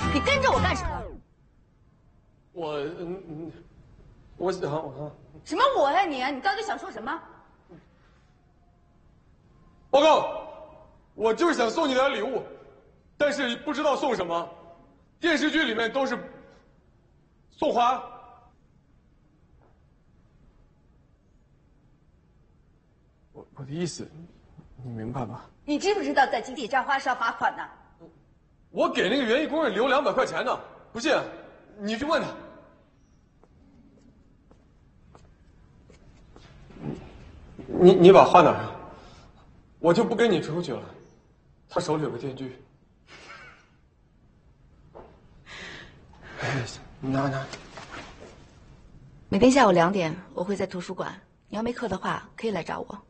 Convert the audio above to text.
你跟着我干什么？ 我想什么我呀你啊？你到底想说什么？ 报告，我就是想送你点礼物，但是不知道送什么。电视剧里面都是送花。我的意思，你明白吧？ 你知不知道在集体摘花是要罚款的？ 我给那个园艺工人留200块钱呢，不信你去问他。你把花拿上，我就不跟你出去了。他手里有个电锯。哎，拿。 每天下午2点，我会在图书馆。你要没课的话，可以来找我。